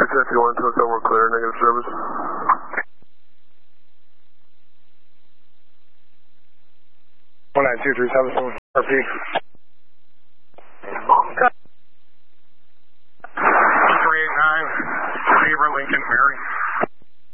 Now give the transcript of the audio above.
taxi 1 to hotel, we're clear, negative service. 19237 RP. 389, Beaver, Lincoln, Mary.